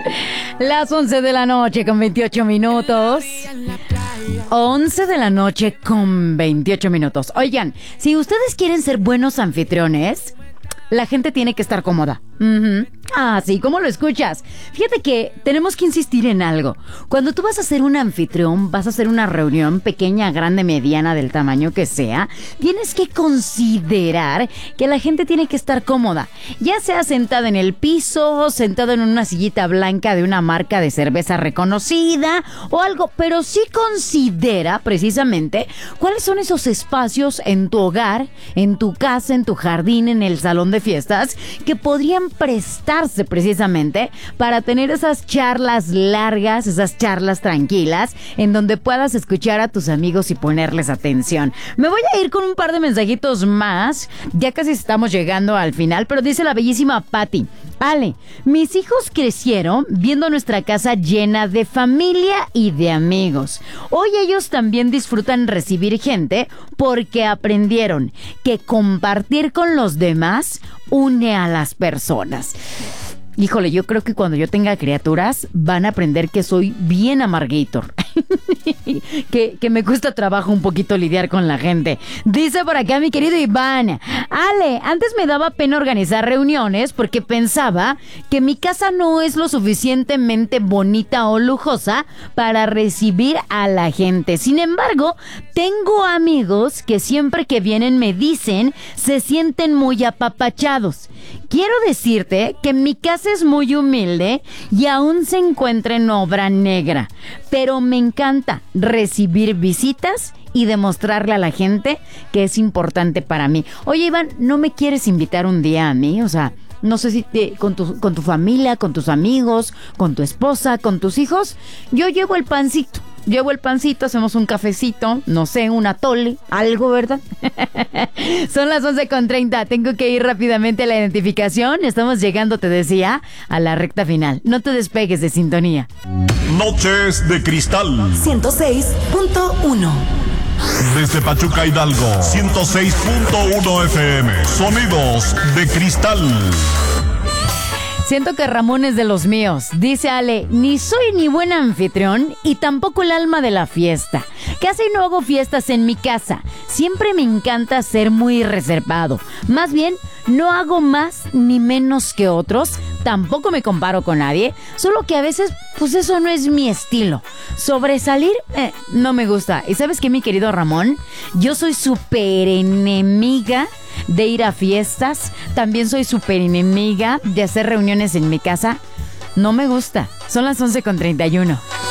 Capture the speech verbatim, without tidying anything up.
Las once de la noche con veintiocho minutos. once de la noche con veintiocho minutos. Oigan, si ustedes quieren ser buenos anfitriones, la gente tiene que estar cómoda. Uh-huh. Así como lo escuchas. Fíjate que tenemos que insistir en algo. Cuando tú vas a ser un anfitrión, vas a hacer una reunión pequeña, grande, mediana, del tamaño que sea, tienes que considerar que la gente tiene que estar cómoda. Ya sea sentada en el piso, sentada en una sillita blanca de una marca de cerveza reconocida o algo, pero sí considera precisamente cuáles son esos espacios en tu hogar, en tu casa, en tu jardín, en el salón de fiestas, que podrían prestarse precisamente para tener esas charlas largas, esas charlas tranquilas, en donde puedas escuchar a tus amigos y ponerles atención. Me voy a ir con un par de mensajitos más, ya casi estamos llegando al final, pero dice la bellísima Patti: Ale, mis hijos crecieron viendo nuestra casa llena de familia y de amigos. Hoy ellos también disfrutan recibir gente porque aprendieron que compartir con los demás une a las personas. Híjole, yo creo que cuando yo tenga criaturas van a aprender que soy bien amargator. que, que me cuesta trabajo un poquito lidiar con la gente. Dice por acá mi querido Iván: Ale, antes me daba pena organizar reuniones porque pensaba que mi casa no es lo suficientemente bonita o lujosa para recibir a la gente. Sin embargo, tengo amigos que siempre que vienen me dicen se sienten muy apapachados. Quiero decirte que mi casa es muy humilde y aún se encuentra en obra negra, pero me encanta recibir visitas y demostrarle a la gente que es importante para mí. Oye, Iván, ¿no me quieres invitar un día a mí? O sea, no sé si te, con, tu, con tu familia, con tus amigos, con tu esposa, con tus hijos. Yo llevo el pancito. Llevo el pancito, hacemos un cafecito, no sé, un atole, algo, ¿verdad? Son las once con treinta, tengo que ir rápidamente a la identificación. Estamos llegando, te decía, a la recta final. No te despegues de sintonía. Noches de Cristal ciento seis punto uno. Desde Pachuca, Hidalgo, ciento seis punto uno F M. Sonidos de cristal. Siento que Ramón es de los míos. Dice Ale: ni soy ni buen anfitrión y tampoco el alma de la fiesta. Casi no hago fiestas en mi casa. Siempre me encanta ser muy reservado. Más bien, no hago más ni menos que otros. Tampoco me comparo con nadie. Solo que a veces, pues eso no es mi estilo. Sobresalir, eh, no me gusta. ¿Y sabes qué, mi querido Ramón? Yo soy súper enemiga de ir a fiestas. También soy súper enemiga de hacer reuniones en mi casa. No me gusta. Son las once con treinta y uno.